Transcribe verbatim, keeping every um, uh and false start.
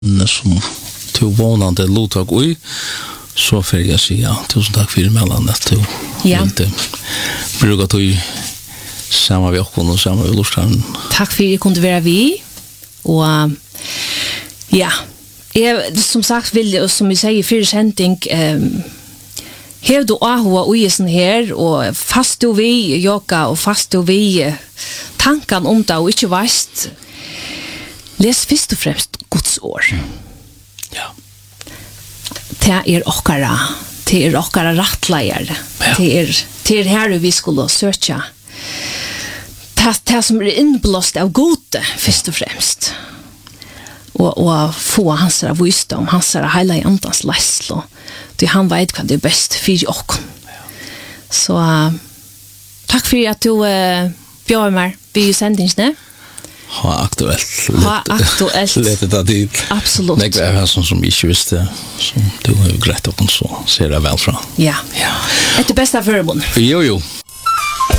som tog vånande lottak ui, så får jag säga tusen tack för emellan att du Ja. inte brukar ta i samma veckor och samma lustan. Tack för att jag kunde vara vi. Och ja, jag, som sagt vill jag, som vi säger, för sändning, um, Hev du ahua uisen her, og fast du vi yoga, og fast du vi tankan om det, og ikke veist, les først og fremst Guds år. Ja. Det er okkara, det er okkara rattleier, Ja. det er, det er her vi skulle søtja. Det, det som er innblåst av gode, først og fremst. Og, og få hans visdom, hans heila andans leislo. Det han vet hva det er best for oss. Så uh, takk for at du uh, bjør meg ved sendingsene. Ha aktuellt. Ha aktuellt. Lite det dit. Absolutt. Det er som som ikke visste, som du har greit opp og så ser jeg vel fra. Ja. Ja. Etter beste forbund. Jo, jo.